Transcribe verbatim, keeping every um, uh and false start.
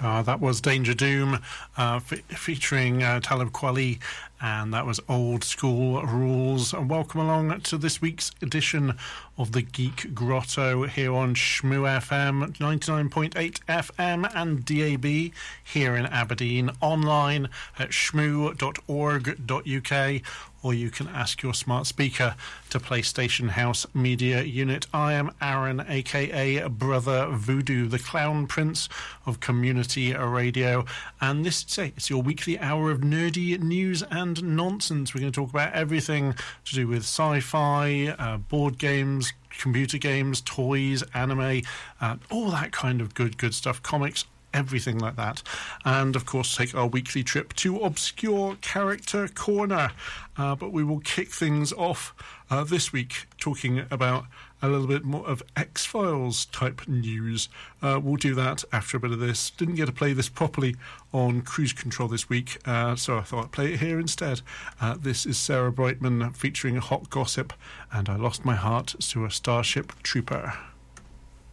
Uh, that was Danger Doom uh, fe- featuring uh, Talib Kweli, and that was Old School Rules. And welcome along to this week's edition of the Geek Grotto here on Shmoo F M, ninety-nine point eight F M and D A B here in Aberdeen, online at shmoo dot org dot U K, or you can ask your smart speaker to play Station House Media Unit. I am Aaron, aka Brother Voodoo, the Clown Prince of Community Radio, and this say it's your weekly hour of nerdy news and nonsense. We're going to talk about everything to do with sci-fi, uh, board games, computer games, toys, anime, uh, all that kind of good, good stuff, comics, everything like that. And of course take our weekly trip to Obscure Character Corner. Uh, but we will kick things off uh, this week talking about a little bit more of X-Files type news. Uh, we'll do that after a bit of this. Didn't get to play this properly on Cruise Control this week, uh, so I thought I'd play it here instead. Uh, this is Sarah Brightman featuring Hot Gossip, and I Lost My Heart to a Starship Trooper.